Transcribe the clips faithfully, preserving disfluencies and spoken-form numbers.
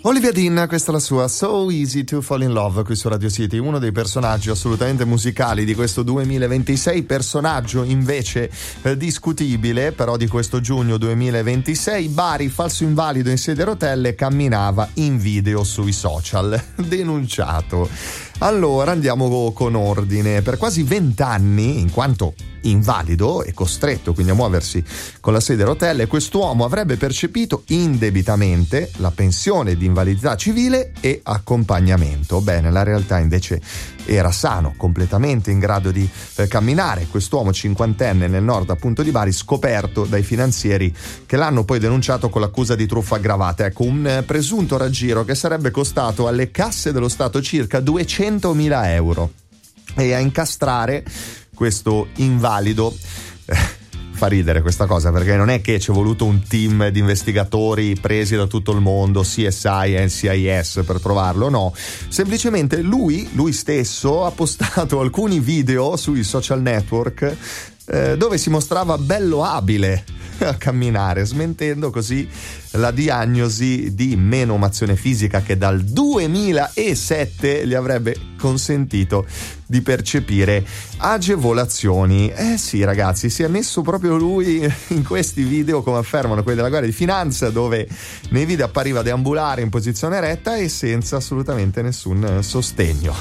Olivia Dean, questa è la sua So Easy to Fall in Love qui su Radio City, uno dei personaggi assolutamente musicali di questo duemilaventisei, personaggio invece eh, discutibile però di questo giugno duemilaventisei. Bari, falso invalido in sedia a rotelle, camminava in video sui social, denunciato. Allora andiamo con ordine. Per quasi vent'anni, in quanto invalido e costretto quindi a muoversi con la sedia a rotelle, quest'uomo avrebbe percepito indebitamente la pensione di invalidità civile e accompagnamento. Bene, la realtà invece era sano, completamente in grado di eh, camminare. Quest'uomo cinquantenne nel nord appunto di Bari, scoperto dai finanzieri che l'hanno poi denunciato con l'accusa di truffa aggravata. Ecco, un eh, presunto raggiro che sarebbe costato alle casse dello Stato circa duecentomila euro. E a incastrare questo invalido eh, fa ridere questa cosa, perché non è che ci è voluto un team di investigatori presi da tutto il mondo, C S I e N C I S, per trovarlo, no, semplicemente lui, lui stesso ha postato alcuni video sui social network eh, dove si mostrava bello abile a camminare, smentendo così la diagnosi di menomazione fisica che dal duemilasette gli avrebbe consentito di percepire agevolazioni. Eh sì ragazzi, si è messo proprio lui in questi video, come affermano quelli della Guardia di Finanza, dove nei video appariva deambulare in posizione eretta e senza assolutamente nessun sostegno.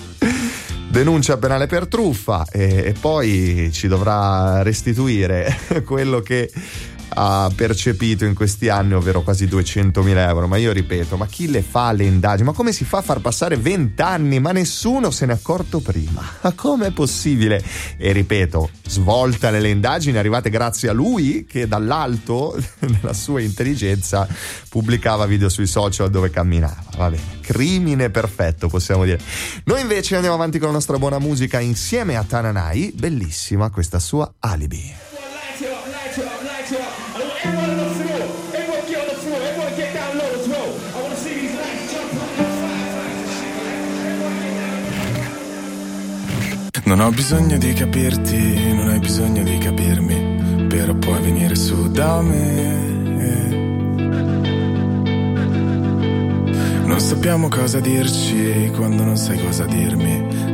Denuncia penale per truffa e, e poi ci dovrà restituire quello che ha percepito in questi anni, ovvero quasi duecentomila euro. Ma io ripeto, ma chi le fa le indagini? Ma come si fa a far passare vent'anni? Ma nessuno se n'è accorto prima. Ma com'è possibile? E ripeto, svolta nelle indagini arrivate grazie a lui, che dall'alto della sua intelligenza pubblicava video sui social dove camminava. Va bene, crimine perfetto, possiamo dire. Noi invece andiamo avanti con la nostra buona musica insieme a Tananai, bellissima questa sua Alibi. Non ho bisogno di capirti, non hai bisogno di capirmi, però puoi venire su da me. Non sappiamo cosa dirci quando non sai cosa dirmi.